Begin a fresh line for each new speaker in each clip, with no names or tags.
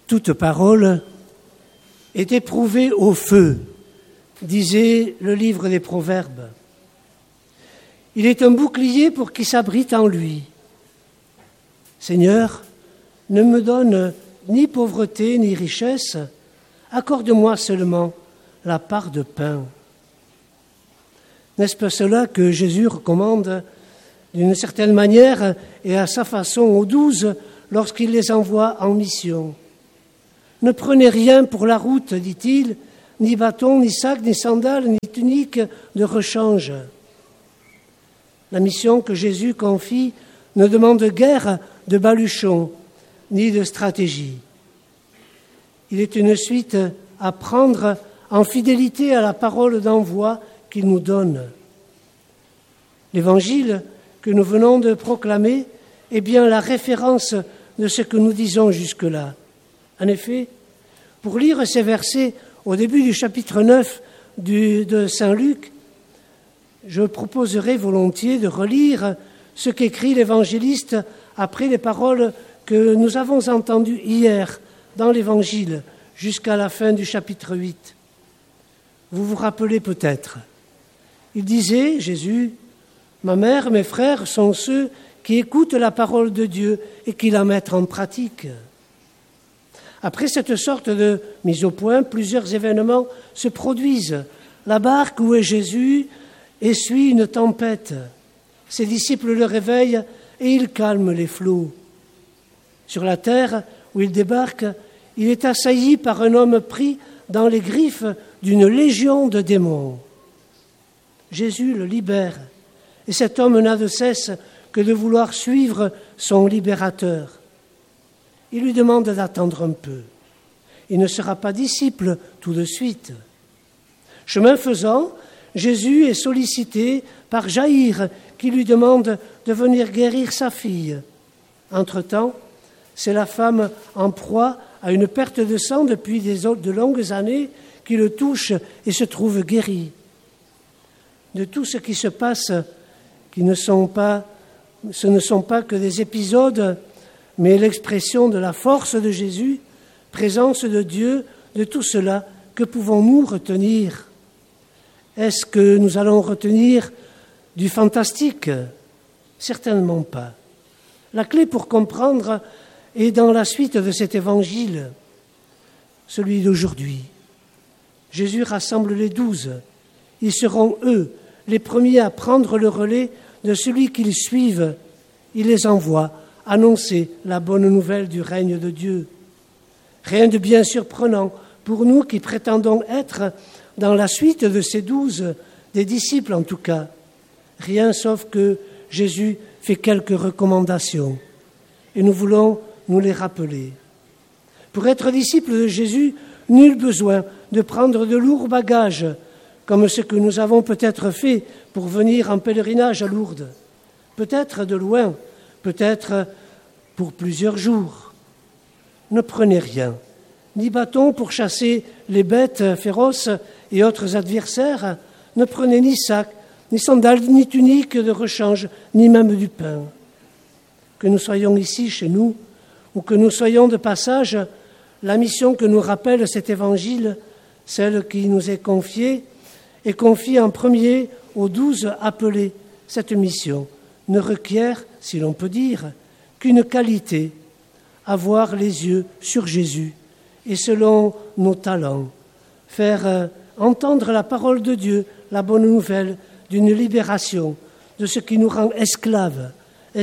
toute parole est éprouvée au feu, disait le livre des Proverbes. Il est un bouclier pour qui s'abrite en lui. Seigneur, ne me donne ni pauvreté ni richesse, accorde-moi seulement la part de pain. N'est-ce pas cela que Jésus recommande d'une certaine manière et à sa façon aux 12 lorsqu'il les envoie en mission? Ne prenez rien pour la route, dit-il, ni bâton, ni sac, ni sandales, ni tunique de rechange. La mission que Jésus confie ne demande guère de baluchons, ni de stratégie. Il est une suite à prendre en fidélité à la parole d'envoi qu'il nous donne. L'Évangile que nous venons de proclamer est bien la référence de ce que nous disons jusque-là. En effet, pour lire ces versets au début du chapitre 9 de Saint Luc, je proposerai volontiers de relire ce qu'écrit l'évangéliste après les paroles que nous avons entendues hier dans l'Évangile jusqu'à la fin du chapitre 8. Vous vous rappelez peut-être. Il disait, Jésus, « Ma mère, mes frères sont ceux qui écoutent la parole de Dieu et qui la mettent en pratique. » Après cette sorte de mise au point, plusieurs événements se produisent. La barque où est Jésus essuie une tempête. Ses disciples le réveillent et il calme les flots. Sur la terre où il débarque, il est assailli par un homme pris dans les griffes d'une légion de démons. Jésus le libère et cet homme n'a de cesse que de vouloir suivre son libérateur. Il lui demande d'attendre un peu. Il ne sera pas disciple tout de suite. Chemin faisant, Jésus est sollicité par Jaïr qui lui demande de venir guérir sa fille. Entre-temps, c'est la femme en proie à une perte de sang depuis de longues années qui le touche et se trouve guérie. De tout ce qui se passe, ce ne sont pas que des épisodes, mais l'expression de la force de Jésus, présence de Dieu, de tout cela, que pouvons-nous retenir? Est-ce que nous allons retenir du fantastique? Certainement pas. La clé pour comprendre est dans la suite de cet évangile, celui d'aujourd'hui. Jésus rassemble les 12. Ils seront, eux, les premiers à prendre le relais de celui qu'ils suivent. Il les envoie annoncer la bonne nouvelle du règne de Dieu. Rien de bien surprenant pour nous qui prétendons être dans la suite de ces 12, des disciples en tout cas. Rien sauf que Jésus fait quelques recommandations et nous voulons nous les rappeler. Pour être disciple de Jésus, nul besoin de prendre de lourds bagages comme ce que nous avons peut-être fait pour venir en pèlerinage à Lourdes. Peut-être de loin, peut-être pour plusieurs jours. Ne prenez rien, ni bâton pour chasser les bêtes féroces et autres adversaires, ne prenez ni sac, ni sandales, ni tunique de rechange, ni même du pain. Que nous soyons ici chez nous, ou que nous soyons de passage, la mission que nous rappelle cet évangile, celle qui nous est confiée en premier aux 12 appelés. Cette mission ne requiert, si l'on peut dire, qu'une qualité, avoir les yeux sur Jésus et selon nos talents, faire entendre la parole de Dieu, la bonne nouvelle d'une libération de ce qui nous rend esclaves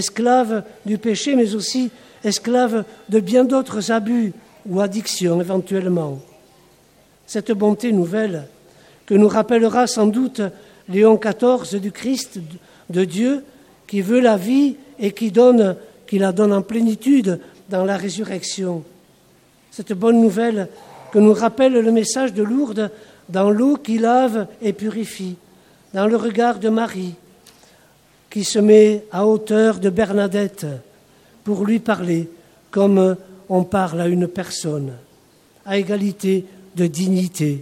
du péché, mais aussi esclaves de bien d'autres abus ou addictions éventuellement. Cette bonté nouvelle que nous rappellera sans doute Léon XIV du Christ, de Dieu, qui veut la vie et qui la donne en plénitude dans la résurrection. Cette bonne nouvelle que nous rappelle le message de Lourdes dans l'eau qui lave et purifie, dans le regard de Marie, qui se met à hauteur de Bernadette pour lui parler comme on parle à une personne, à égalité de dignité.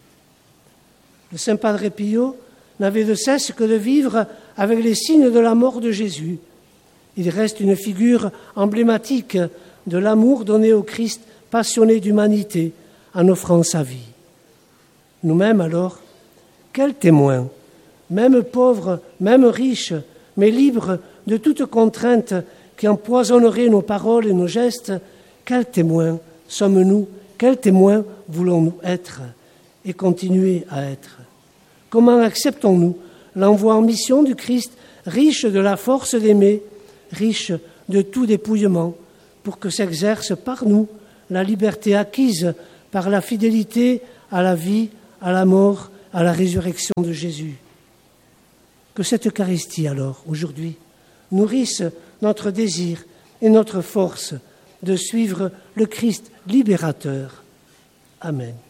Le Saint Padre Pio n'avait de cesse que de vivre avec les signes de la mort de Jésus. Il reste une figure emblématique de l'amour donné au Christ passionné d'humanité en offrant sa vie. Nous-mêmes alors, quels témoins, même pauvres, même riches, mais libres de toute contrainte qui empoisonnerait nos paroles et nos gestes, quels témoins sommes-nous, quels témoins voulons-nous être et continuer à être? Comment acceptons-nous l'envoi en mission du Christ, riche de la force d'aimer, riche de tout dépouillement, pour que s'exerce par nous la liberté acquise par la fidélité à la vie, à la mort, à la résurrection de Jésus? Que cette Eucharistie, alors, aujourd'hui, nourrisse notre désir et notre force de suivre le Christ libérateur. Amen.